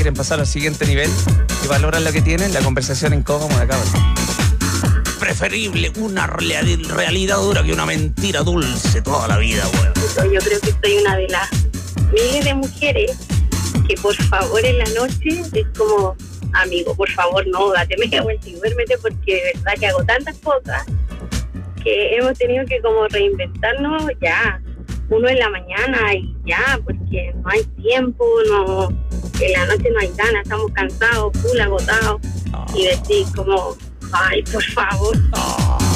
quieren pasar al siguiente nivel y valoran lo que tienen, la conversación incómoda, cabrón. Preferible una realidad dura que una mentira dulce toda la vida, weón. Yo creo que soy una de las miles de mujeres que por favor en la noche es como, amigo, por favor no, date media vuelta y duérmete, porque de verdad que hago tantas cosas que hemos tenido que como reinventarnos ya, uno en la mañana y ya, porque no hay tiempo, no, en la noche no hay ganas, estamos cansados, full agotados, y decir como, ay, por favor.